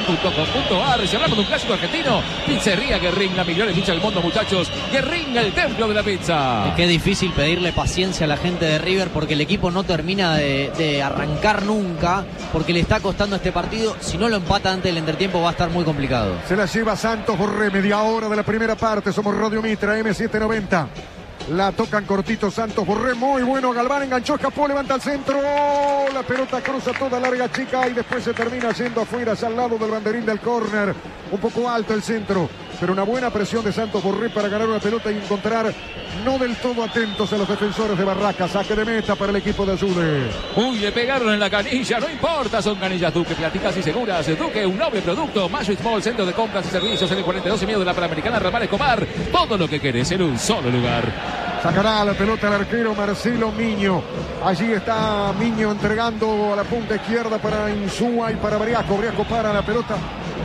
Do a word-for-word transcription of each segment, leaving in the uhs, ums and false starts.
punto com punto ar. Si hablamos de un clásico argentino, Pizzería Guerrín, la mejor pizza del mundo, muchachos. Guerrín, el templo de la pizza. Es que es difícil pedirle paciencia a la gente de River porque el equipo no termina de, de arrancar nunca, porque le está costando este partido. Si no lo empata antes del entretiempo va a estar muy complicado. Se la lleva Santos Borré, media hora de la primera parte. Somos Radio Mitra, eme setecientos noventa. La tocan cortito Santos Borré, muy bueno. Galván enganchó, escapó, levanta el centro. La pelota cruza toda larga, chica, y después se termina yendo afuera, hacia el lado del banderín del córner. Un poco alto el centro, pero una buena presión de Santos Borré para ganar una pelota y encontrar no del todo atentos a los defensores de Barracas. Saque de meta para el equipo de Azules. Uy, le pegaron en la canilla, no importa, son canillas Duque, platicas y seguras. Duque, un noble producto. Magic Mall, centro de compras y servicios en el cuarenta y dos y medio de la Panamericana, Ramal Escobar. Todo lo que querés en un solo lugar. Sacará la pelota el arquero Marcelo Miño. Allí está Miño entregando a la punta izquierda para Insúa y para Briasco. Briasco para la pelota.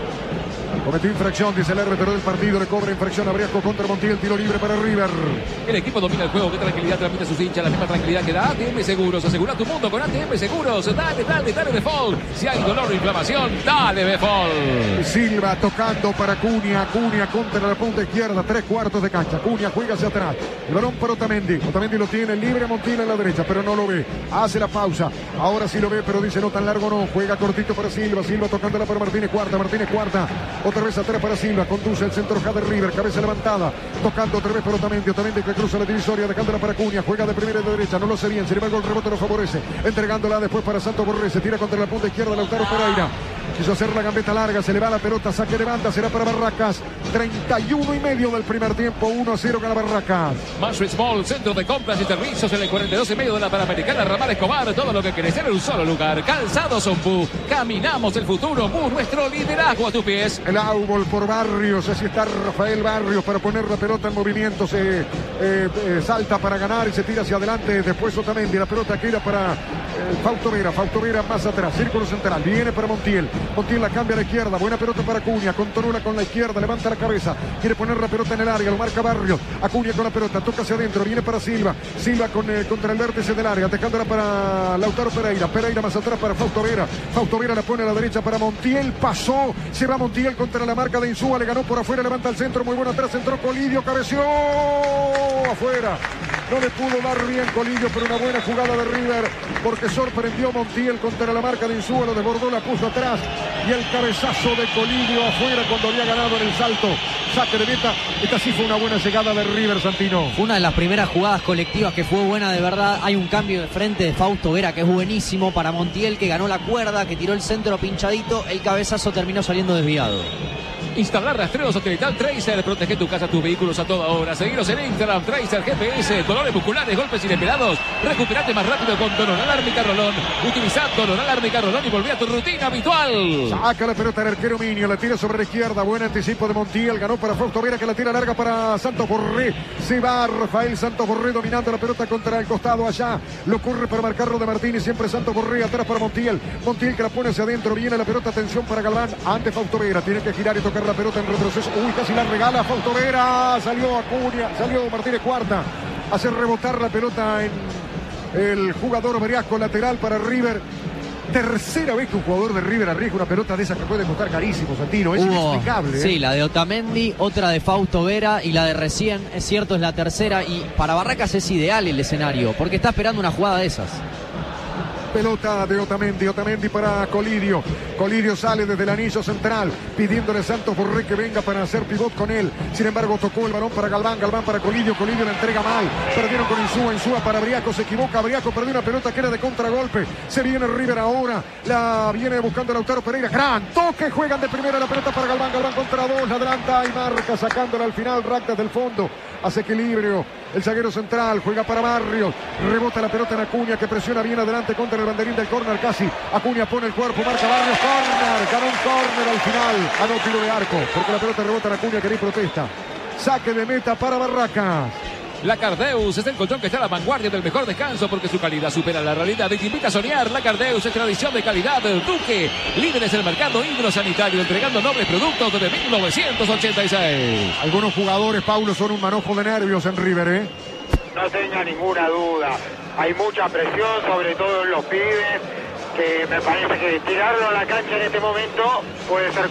Cometió infracción, dice el árbitro del partido. Le cobra infracción a Briasco contra Montiel. Tiro libre para River. El equipo domina el juego. Qué tranquilidad transmite a sus hinchas. La misma tranquilidad que da A T M Seguros. Asegura tu mundo con A T M Seguros. Dale, dale, dale Befol. Si hay dolor o inflamación, dale Befol. Silva tocando para Cunha. Cunha contra la punta izquierda. Tres cuartos de cancha. Cunha juega hacia atrás. El balón para Otamendi. Otamendi lo tiene libre. Montiel en la derecha, pero no lo ve. Hace la pausa. Ahora sí lo ve, pero dice no tan largo no. Juega cortito para Silva. Silva tocándola para Martínez Cuarta. Martínez Cuarta. Otra vez atrás para Silva, conduce el centro de River, cabeza levantada, tocando otra vez por Otamendi, Otamendi que cruza la divisoria, dejándola para Cunha, juega de primera y de derecha, no lo sé bien, sin embargo el rebote lo favorece, entregándola después para Santos Borré, se tira contra la punta izquierda, Lautaro Pereira, quiso hacer la gambeta larga, se le va la pelota, saque de banda, será para Barracas, treinta y uno y medio del primer tiempo, uno a cero gana Barracas. Magic Mall, centro de compras y servicios en el cuarenta y dos y medio de la Panamericana, Ramal Escobar, todo lo que querés en un solo lugar. Calzados Ombú, caminamos el futuro, Mu, nuestro liderazgo a tus pies. El árbol por Barrios, así está Rafael Barrios para poner la pelota en movimiento, se eh, eh, salta para ganar y se tira hacia adelante, después Otamendi, la pelota queda para eh, Fausto Vera, Fausto Vera más atrás, círculo central, viene para Montiel, Montiel la cambia a la izquierda, buena pelota para Cunha, controla con la izquierda, levanta la cabeza, quiere poner la pelota en el área, lo marca Barrios, Acuña con la pelota, toca hacia adentro, viene para Silva, Silva con, eh, contra el vértice del área, dejándola para Lautaro Pereira, Pereira más atrás para Fausto Vera, Fausto Vera la pone a la derecha para Montiel, pasó, se va Montiel contra la marca de Insúa, le ganó por afuera, levanta el centro, muy bueno atrás, entró Colidio, cabeció afuera. No le pudo dar bien Colidio, pero una buena jugada de River, porque sorprendió Montiel contra la marca de Insúa, lo desbordó, la puso atrás, y el cabezazo de Colidio afuera cuando había ganado en el salto. Saque de meta, esta sí fue una buena llegada de River, Santino. Una de las primeras jugadas colectivas que fue buena de verdad. Hay un cambio de frente de Fausto Vera que es buenísimo para Montiel, que ganó la cuerda, que tiró el centro pinchadito, el cabezazo terminó saliendo desviado. Instalar rastreo satelital Tracer, protege tu casa, tus vehículos a toda hora. Seguiros en Instagram, Tracer G P S, dolores musculares, golpes inesperados. Recuperate más rápido con Tonoral Ármica Rolón. Utiliza Tonoral Ármica Rolón y volvé a tu rutina habitual. Saca la pelota el arquero Miño, la tira sobre la izquierda, buen anticipo de Montiel, ganó para Fausto Vera que la tira larga para Santos Borré. Se va Rafael Santos Borré dominando la pelota contra el costado allá. Lo corre para marcarlo de Martínez, siempre Santos Borré atrás para Montiel. Montiel que la pone hacia adentro, viene la pelota, atención para Galván, ante Fausto Vera, tiene que girar y tocar la pelota en retroceso. Uy, casi la regala Fausto Vera, salió Acuña, salió Martínez Cuarta, hace rebotar la pelota en el jugador Briasco, lateral para River. Tercera vez que un jugador de River arriesga una pelota de esas que puede costar carísimo, Santino. Es Hubo, inexplicable. ¿eh? Sí, la de Otamendi, otra de Fausto Vera y la de recién, es cierto, es la tercera. Y para Barracas es ideal el escenario, porque está esperando una jugada de esas. Pelota de Otamendi, Otamendi para Colidio. Colidio sale desde el anillo central, pidiéndole a Santos Borré que venga para hacer pivot con él. Sin embargo, tocó el balón para Galván, Galván para Colidio, Colidio la entrega mal. Perdieron con Insúa, Insúa para Briasco, se equivoca, Briasco perdió una pelota que era de contragolpe. Se viene River ahora, la viene buscando Lautaro Pereira. Gran toque, juegan de primera la pelota para Galván, Galván contra dos, la adelanta y marca, sacándola al final, Ractas del fondo. Hace equilibrio, el zaguero central, juega para Barrios, rebota la pelota en Acuña que presiona bien adelante contra el banderín del córner casi. Acuña pone el cuerpo, marca Barrios, córner, ganó un córner al final, ganó tiro de arco, porque la pelota rebota en Acuña que ni protesta. Saque de meta para Barracas. La Cardeus es el colchón que está a la vanguardia del mejor descanso porque su calidad supera la realidad y te invita a soñar. La Cardeus es tradición de calidad. Duque, líderes del mercado hidrosanitario, entregando nobles productos desde mil novecientos ochenta y seis. Algunos jugadores, Paulo, son un manojo de nervios en River, ¿eh? No tenga ninguna duda. Hay mucha presión, sobre todo en los pibes, que me parece que tirarlo a la cancha en este momento puede ser